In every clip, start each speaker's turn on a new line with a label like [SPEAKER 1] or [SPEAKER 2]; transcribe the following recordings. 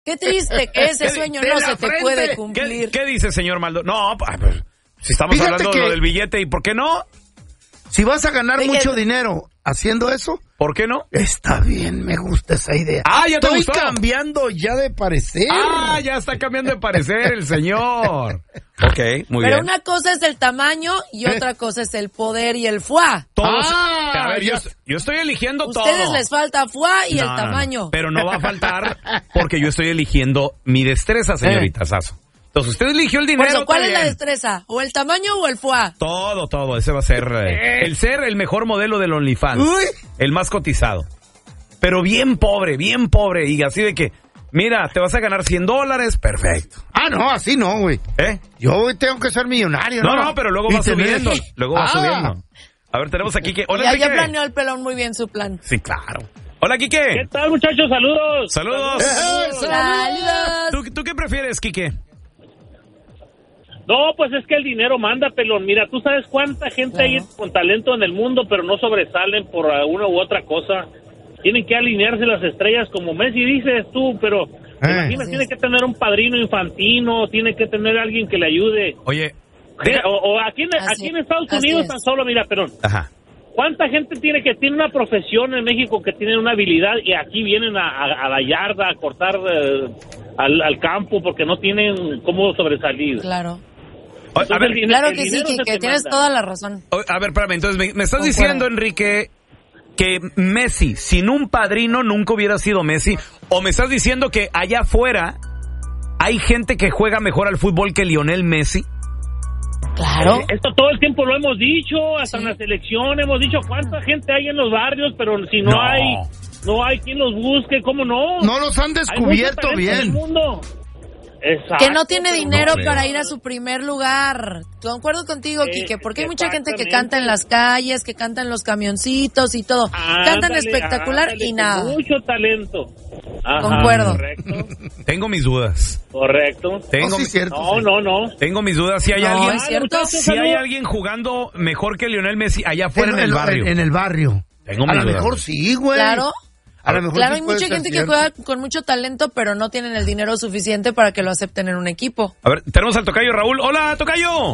[SPEAKER 1] Qué triste que ese sueño no se te puede cumplir.
[SPEAKER 2] ¿Qué dice, señor Maldonado? No, pues, si estamos hablando de lo del billete, ¿y por qué no?
[SPEAKER 3] Si vas a ganar mucho dinero haciendo eso,
[SPEAKER 2] ¿por qué no?
[SPEAKER 3] Está bien, me gusta esa idea.
[SPEAKER 2] Ah, ya te gustó.
[SPEAKER 3] Estoy cambiando ya de parecer.
[SPEAKER 2] Ah, ya está cambiando de parecer el señor. Ok, muy bien.
[SPEAKER 1] Pero una cosa es el tamaño y otra cosa es el poder y el foie.
[SPEAKER 2] Todos. A ver, yo estoy eligiendo todo.
[SPEAKER 1] A ustedes les falta foie y el tamaño.
[SPEAKER 2] No, pero no va a faltar porque yo estoy eligiendo mi destreza, señorita Sasso. Entonces, usted eligió el dinero.
[SPEAKER 1] Por eso, ¿cuál es la destreza? ¿O el tamaño o el foie?
[SPEAKER 2] Todo. Ese va a ser el ser el mejor modelo del OnlyFans. El más cotizado. Pero bien pobre. Y así de que, mira, te vas a ganar $100. Perfecto.
[SPEAKER 3] Ah, no, así no, güey. Yo tengo que ser millonario, ¿no?
[SPEAKER 2] No, pero luego va subiendo. Subiendo. A ver, tenemos aquí que... Hola,
[SPEAKER 1] ya planeó el pelón muy bien su plan.
[SPEAKER 2] Sí, claro. Hola, Quique.
[SPEAKER 4] ¿Qué tal, muchachos? Saludos.
[SPEAKER 1] Saludos.
[SPEAKER 2] ¿Tú qué prefieres, Quique?
[SPEAKER 4] No, pues es que el dinero manda, pelón. Mira, tú sabes cuánta gente hay con talento en el mundo, pero no sobresalen por una u otra cosa. Tienen que alinearse las estrellas como Messi, dices tú, pero imagina, tiene que tener un padrino infantino, tiene que tener alguien que le ayude.
[SPEAKER 2] Oye.
[SPEAKER 4] O aquí en Estados Unidos tan solo, mira, pelón.
[SPEAKER 2] Ajá.
[SPEAKER 4] ¿Cuánta gente tiene una profesión en México que tiene una habilidad y aquí vienen a la yarda a cortar al campo porque no tienen cómo sobresalir?
[SPEAKER 1] Claro.
[SPEAKER 2] A ver,
[SPEAKER 1] claro que sí, que tienes toda la razón.
[SPEAKER 2] A ver, espérame, entonces me estás diciendo, Enrique, que Messi sin un padrino nunca hubiera sido Messi, o me estás diciendo que allá afuera hay gente que juega mejor al fútbol que Lionel Messi.
[SPEAKER 1] Claro.
[SPEAKER 4] Esto todo el tiempo lo hemos dicho, hasta en la selección hemos dicho cuánta gente hay en los barrios, pero si no hay quien los busque, ¿cómo no?
[SPEAKER 3] No los han descubierto bien.
[SPEAKER 4] En el mundo. Exacto,
[SPEAKER 1] que no tiene dinero para ir a su primer lugar. Concuerdo contigo, Quique, porque hay mucha gente que canta en las calles, que canta en los camioncitos y todo. Cantan espectacular y nada.
[SPEAKER 4] Mucho talento. Ajá,
[SPEAKER 1] concuerdo.
[SPEAKER 4] Correcto.
[SPEAKER 2] Tengo mis dudas.
[SPEAKER 4] Correcto.
[SPEAKER 2] No. Tengo mis dudas. Si hay alguien,
[SPEAKER 1] si
[SPEAKER 2] hay alguien jugando mejor que Lionel Messi allá afuera en el barrio.
[SPEAKER 3] En el barrio.
[SPEAKER 2] Tengo mis dudas.
[SPEAKER 3] A lo mejor sí, güey.
[SPEAKER 1] Claro.
[SPEAKER 3] A lo mejor
[SPEAKER 1] claro,
[SPEAKER 3] sí
[SPEAKER 1] hay mucha gente que juega con mucho talento, pero no tienen el dinero suficiente para que lo acepten en un equipo.
[SPEAKER 2] A ver, tenemos al tocayo Raúl. ¡Hola, tocayo!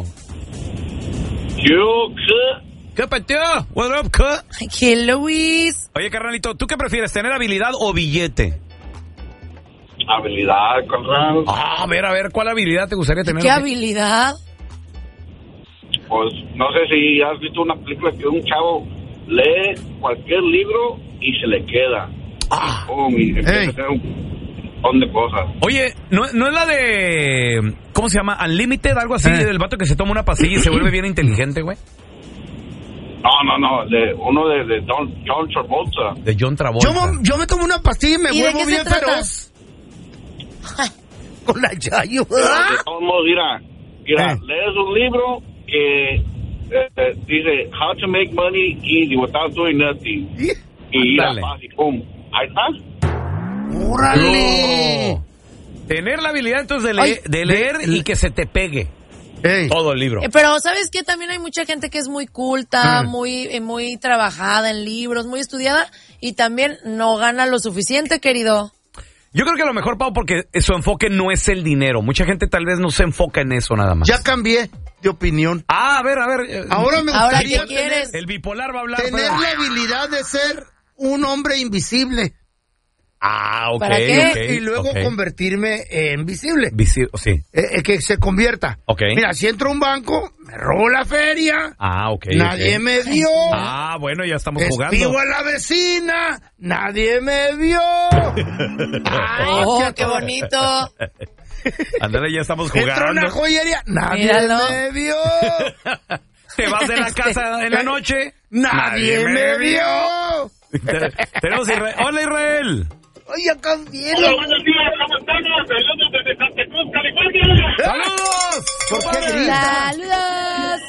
[SPEAKER 2] ¿Qué pateo? What up,
[SPEAKER 1] ¿Qué, Luis?
[SPEAKER 2] Oye, carnalito, ¿tú qué prefieres, tener habilidad o billete?
[SPEAKER 5] Habilidad, carnal.
[SPEAKER 2] A ver, ¿cuál habilidad te gustaría tener?
[SPEAKER 1] ¿Qué habilidad?
[SPEAKER 5] Pues, no sé si has visto una película que un chavo lee cualquier libro y se le queda. Y empieza a hacer un montón de cosas.
[SPEAKER 2] Oye, ¿no es la de... ¿Cómo se llama? Unlimited, algo así, del vato que se toma una pastilla y se vuelve bien inteligente, güey?
[SPEAKER 5] No, uno de John Travolta.
[SPEAKER 2] De John Travolta.
[SPEAKER 3] Yo me tomo una pastilla y me vuelvo bien feroz. Con la Yayo.
[SPEAKER 5] De todos modos, mira, lees un libro que dice How to make money easy without doing nothing. Y ir a paz y pum. Ahí está.
[SPEAKER 3] ¡Órale!
[SPEAKER 2] No. Tener la habilidad entonces de leer y que se te pegue. Todo el libro.
[SPEAKER 1] Pero ¿sabes qué? También hay mucha gente que es muy culta, muy trabajada en libros, muy estudiada, y también no gana lo suficiente, querido.
[SPEAKER 2] Yo creo que a lo mejor, Pau, porque su enfoque no es el dinero. Mucha gente tal vez no se enfoca en eso nada más.
[SPEAKER 3] Ya cambié de opinión.
[SPEAKER 2] A ver.
[SPEAKER 3] Ahora me gustaría
[SPEAKER 1] ¿qué quieres?
[SPEAKER 2] El bipolar va a hablar.
[SPEAKER 3] Tener la habilidad de ser un hombre invisible.
[SPEAKER 2] Ok.
[SPEAKER 1] ¿Para qué?
[SPEAKER 2] Okay,
[SPEAKER 3] y luego convertirme en visible.
[SPEAKER 2] Sí.
[SPEAKER 3] Que se convierta.
[SPEAKER 2] Ok.
[SPEAKER 3] Mira, si entro a un banco, me robo la feria.
[SPEAKER 2] Ok.
[SPEAKER 3] Nadie me vio.
[SPEAKER 2] Bueno, ya estamos jugando.
[SPEAKER 3] Espigo a la vecina. Nadie me vio.
[SPEAKER 1] ¡Qué bonito!
[SPEAKER 2] Ándale, ya estamos jugando.
[SPEAKER 3] Entro a una joyería. Nadie me vio.
[SPEAKER 2] Te vas de la casa en la noche.
[SPEAKER 3] Nadie me vio.
[SPEAKER 2] Tenemos Israel. Hola, Israel.
[SPEAKER 3] Oye, cambié.
[SPEAKER 5] Hola, buenos días, ¿cómo estamos? Saludos desde Santa Cruz, California.
[SPEAKER 2] ¡Saludos!
[SPEAKER 3] ¿Por qué gritas?
[SPEAKER 1] ¡Saludos!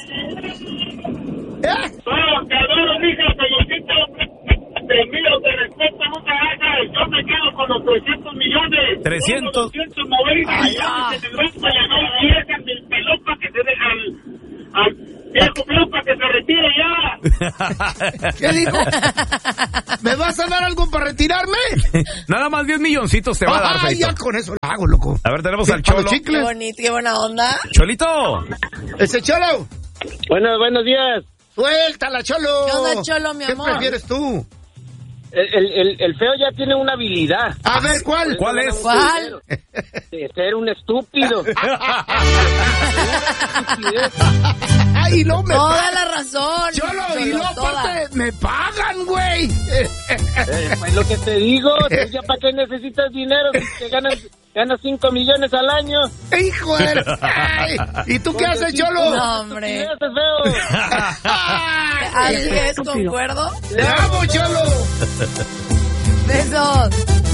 [SPEAKER 5] Te adoro, mija, peloncito. Te miro, te respeto, nunca hagas. Yo me quedo con los 300 millones.
[SPEAKER 2] 300.
[SPEAKER 5] 290 millones. Que se van para la vieja del pelón para que se deje al viejo pelón para que se retire ya.
[SPEAKER 3] ¿Qué dijo? ¿Me vas a dar algo para retirarme?
[SPEAKER 2] Nada más 10 milloncitos te va a dar, Feito.
[SPEAKER 3] Ya con eso lo hago, loco.
[SPEAKER 2] A ver, tenemos al Cholo.
[SPEAKER 1] Qué bonito, qué buena onda.
[SPEAKER 2] Cholito.
[SPEAKER 3] Ese Cholo.
[SPEAKER 4] Buenos días.
[SPEAKER 3] Suéltala, Cholo.
[SPEAKER 1] ¿Qué onda, Cholo, mi amor?
[SPEAKER 3] ¿Qué prefieres tú?
[SPEAKER 4] El feo ya tiene una habilidad.
[SPEAKER 3] A ver, ¿cuál?
[SPEAKER 2] ¿Cuál es?
[SPEAKER 1] ¿Cuál?
[SPEAKER 4] De ser un estúpido.
[SPEAKER 3] Ay, no me
[SPEAKER 1] Toda la razón.
[SPEAKER 3] Cholo, y no
[SPEAKER 1] toda.
[SPEAKER 3] aparte me pagan, güey.
[SPEAKER 4] Pues lo que te digo, ¿tú ya para qué necesitas dinero si te ganas 5 millones al año?
[SPEAKER 3] Hijo de... Ay, ¿y tú qué haces, Cholo?
[SPEAKER 1] No, hombre.
[SPEAKER 4] Eso es feo.
[SPEAKER 1] Así es, concuerdo.
[SPEAKER 3] ¡Te amo, Cholo!
[SPEAKER 1] Besos.